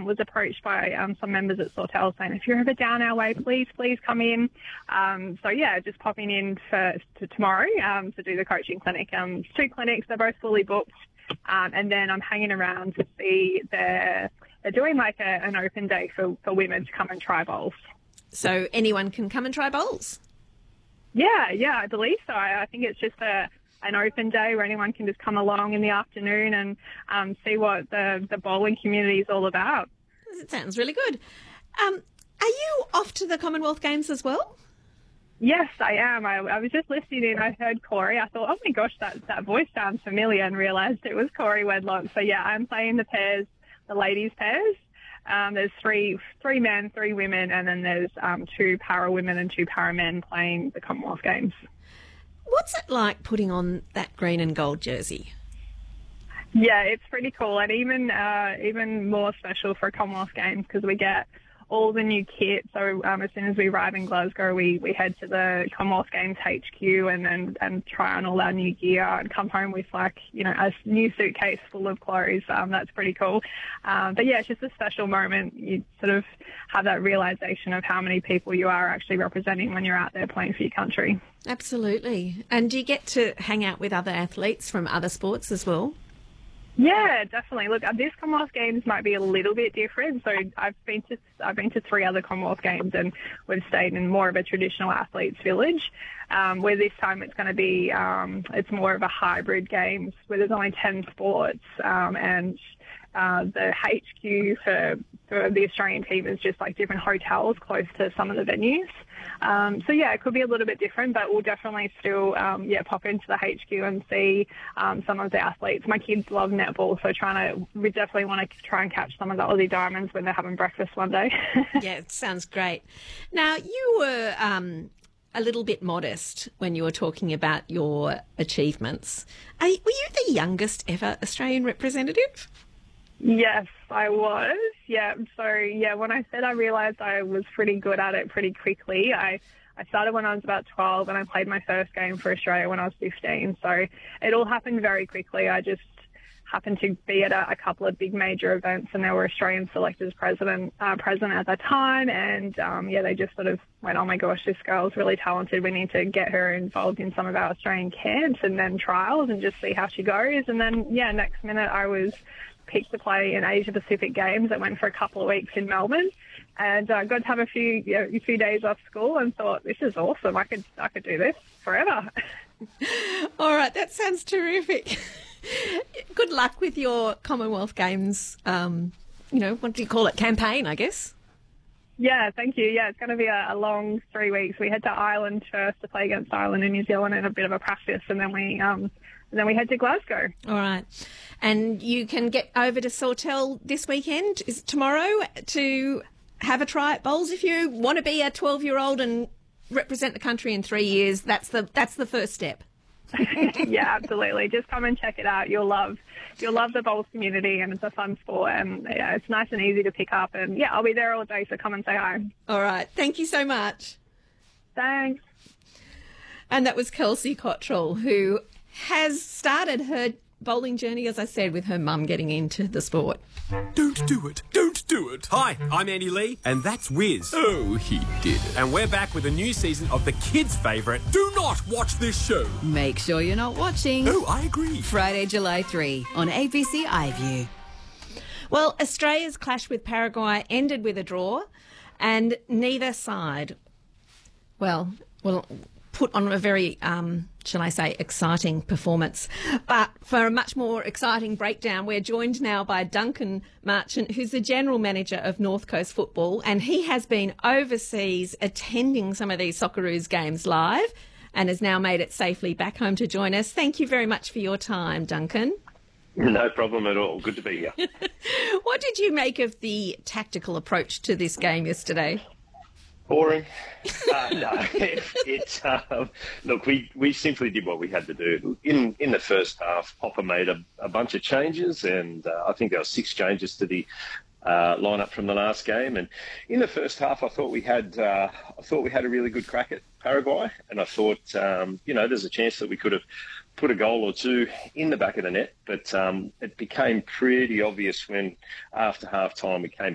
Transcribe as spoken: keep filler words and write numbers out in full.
um, was approached by um, some members at Sawtell saying, if you're ever down our way, please, please come in. Um, so, yeah, just popping in for, to tomorrow um, to do the coaching clinic. Um, it's two clinics, they're both fully booked. Um, and then I'm hanging around to see they're, they're doing like a, an open day for, for women to come and try bowls. So anyone can come and try bowls? Yeah, yeah, I believe so. I, I think it's just a an open day where anyone can just come along in the afternoon and um, see what the, the bowling community is all about. It sounds really good. Um, are you off to the Commonwealth Games as well? Yes, I am. I, I was just listening in. I heard Corey. I thought, oh, my gosh, that, that voice sounds familiar, and realised it was Corey Wedlock. So, yeah, I'm playing the pairs, the ladies' pairs. Um, there's three three men, three women, and then there's um, two para women and two para men playing the Commonwealth Games. What's it like putting on that green and gold jersey? Yeah, it's pretty cool, and even uh, even more special for Commonwealth Games because we get all the new kit. So um, as soon as we arrive in Glasgow, we, we head to the Commonwealth Games H Q and, and and try on all our new gear and come home with like, you know, a new suitcase full of clothes. Um, that's pretty cool. Um, but yeah, it's just a special moment. You sort of have that realisation of how many people you are actually representing when you're out there playing for your country. Absolutely. And do you get to hang out with other athletes from other sports as well? Yeah, definitely. Look, this Commonwealth Games might be a little bit different. So I've been to I've been to three other Commonwealth Games, and we've stayed in more of a traditional athletes' village. Um, where this time it's going to be um, it's more of a hybrid games where there's only ten sports, um, and uh, the H Q for for the Australian team is just like different hotels close to some of the venues. Um, so, yeah, it could be a little bit different, but we'll definitely still, um, yeah, pop into the H Q and see um, some of the athletes. My kids love netball, so trying to, we definitely want to try and catch some of the Aussie Diamonds when they're having breakfast one day. Yeah, it sounds great. Now, you were um, a little bit modest when you were talking about your achievements. Are, were you the youngest ever Australian representative? Yes, I was. Yeah. So, yeah, when I said I realised I was pretty good at it pretty quickly, I, I started when I was about twelve and I played my first game for Australia when I was fifteen. So it all happened very quickly. I just happened to be at a, a couple of big major events, and there were Australian selectors president, uh, present at that time. And, um, yeah, they just sort of went, oh, my gosh, this girl's really talented. We need to get her involved in some of our Australian camps and then trials and just see how she goes. And then, yeah, next minute I was picked to play in Asia Pacific Games that went for a couple of weeks in Melbourne, and I uh, got to have a few you know, a few days off school and thought, this is awesome. I could I could do this forever. All right, that sounds terrific. Good luck with your Commonwealth Games. Um, you know, what do you call it? Campaign, I guess. Yeah, thank you. Yeah, it's going to be a, a long three weeks. We head to Ireland first to play against Ireland and New Zealand in a bit of a practice, and then we um and then we head to Glasgow. All right. And you can get over to Sawtell this weekend, is it tomorrow, to have a try at bowls. If you want to be a twelve-year-old and represent the country in three years, that's the that's the first step. Yeah, absolutely. Just come and check it out. You'll love you'll love the bowls community, and it's a fun sport, and yeah, it's nice and easy to pick up. And yeah, I'll be there all day, so come and say hi. All right. Thank you so much. Thanks. And that was Kelsey Cottrell, who has started her bowling journey, as I said, with her mum getting into the sport. Don't do it. Don't do it. Hi, I'm Andy Lee, and that's Wiz. Oh, he did it. And we're back with a new season of the kids' favourite, Do Not Watch This Show. Make sure you're not watching. Oh, I agree. Friday, July third on A B C iView. Well, Australia's clash with Paraguay ended with a draw, and neither side, well, well, put on a very, um, shall I say, exciting performance. But for a much more exciting breakdown, we're joined now by Duncan Marchant, who's the General Manager of North Coast Football, and he has been overseas attending some of these Socceroos games live and has now made it safely back home to join us. Thank you very much for your time, Duncan. No problem at all. Good to be here. What did you make of the tactical approach to this game yesterday? Boring. Uh, no, it, it um, look, we, we simply did what we had to do. In in the first half, Popper made a, a bunch of changes, and uh, I think there were six changes to the uh, lineup from the last game. And in the first half, I thought we had uh, I thought we had a really good crack at Paraguay, and I thought um, you know there's a chance that we could have put a goal or two in the back of the net, but um, it became pretty obvious when after half time we came